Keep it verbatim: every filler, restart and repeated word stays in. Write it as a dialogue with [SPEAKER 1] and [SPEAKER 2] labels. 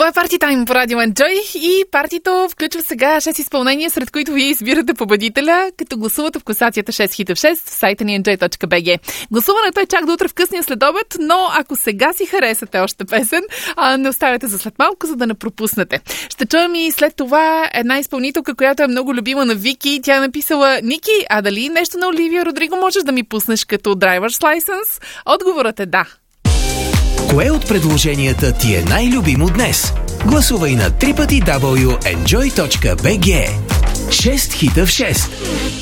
[SPEAKER 1] Това е Party Time по Радио Enjoy и партито включва сега шест изпълнения, сред които вие избирате победителя, като гласувате в класацията шест хита в шест в сайта ни enjoy точка би джи. Гласуването е чак до утре в късния следобед, но ако сега си харесате още песен, а, не оставяте за след малко, за да не пропуснете. Ще чуем и след това една изпълнителка, която е много любима на Вики. Тя е написала: Ники, а дали нещо на Оливия Родриго можеш да ми пуснеш като Driver's License? Отговорът е да.
[SPEAKER 2] Кое от предложенията ти е най-любимо днес? Гласувай на дабъл ю дабъл ю дабъл ю точка енджой точка би джи. шест хита в шест.